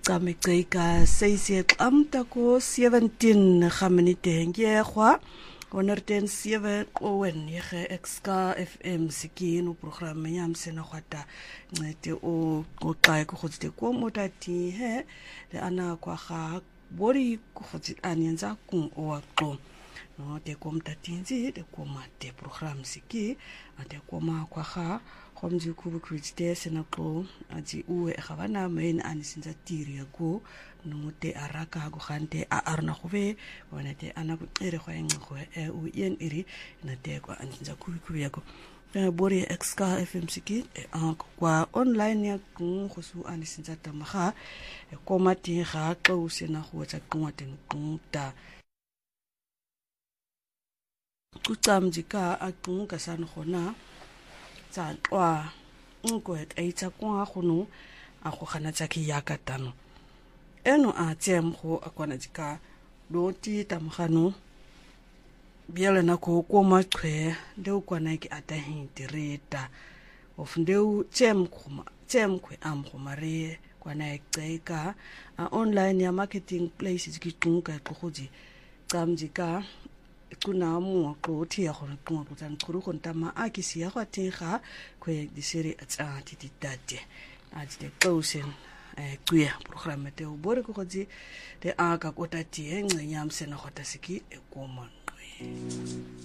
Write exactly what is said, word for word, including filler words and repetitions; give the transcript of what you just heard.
Camecaica seis amta ko seventeen gaminite ngegwa honderd seven owen yege exka F M siki no programme yam sena kwata ngete o qoqa ko khotse ko motati he le ana kwa ga bori ko khotse anyenza ku o aqo no te kom tatinzi te koma te programme siki ate koma kwa ga komji kubu kriste sena ko aji uwe khabana main anisinza tiri ko no te araka go khante a arna khove wana te ana ku ere khwa engxo e u yen iri na te ko anisinza kubu kubu yako bori exka F M siki e a kwa online ya ku khosu anisinza tamaga e koma ti ga qo sena go tsa qwa teng ta kutamjika aqunga kasana khona tsa twa ngo et aitsa kwa khono a go gana tsa ke yaka tano eno a tsem go akwana dika loti tamgano biela na ko ko machwe ndeu kwana ke atahin direta of ndeu tsem khoma tsem khwe am khomare kwana eceka a online ya marketing places ki tunka go goji tsamjika kuna mo ko thi ya go qwa go tsang khuru go ntama a ke sia go tega kwe di seri a ti tate a ti closing eh kuya programme te o bore go gotsi te a ka kota ti engcenyam sena go ta siki e koma